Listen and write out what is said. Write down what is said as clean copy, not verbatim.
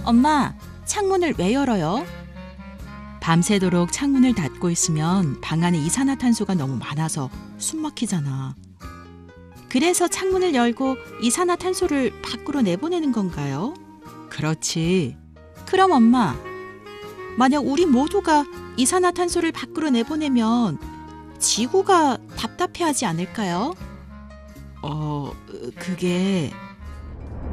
엄마, 창문을 왜 열어요? 밤새도록 창문을 닫고 있으면 방 안에 이산화탄소가 너무 많아서 숨 막히잖아. 그래서 창문을 열고 이산화탄소를 밖으로 내보내는 건가요? 그렇지. 그럼 엄마, 만약 우리 모두가 이산화탄소를 밖으로 내보내면 지구가 답답해하지 않을까요? 그게